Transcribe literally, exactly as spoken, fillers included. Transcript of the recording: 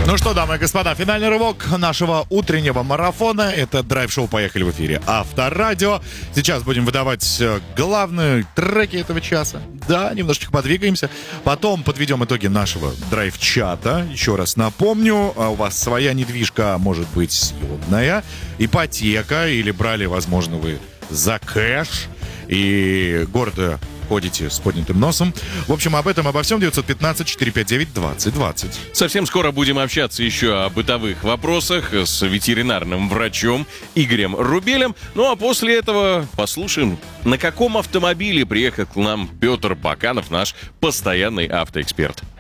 Ну что, дамы и господа, финальный рывок нашего утреннего марафона. Это драйв-шоу «Поехали» в эфире Авторадио. Сейчас будем выдавать главные треки этого часа. Да, немножечко подвигаемся. Потом подведем итоги нашего драйв-чата. Еще раз напомню, у вас своя недвижка может быть съемная, ипотека, или брали, возможно, вы за кэш, и гордо ходите с поднятым носом. В общем, об этом, обо всем. девятьсот пятнадцать четыреста пятьдесят девять двадцать двадцать. Совсем скоро будем общаться еще о бытовых вопросах с ветеринарным врачом Игорем Рубелем. Ну а после этого послушаем, на каком автомобиле приехал к нам Петр Баканов, наш постоянный автоэксперт.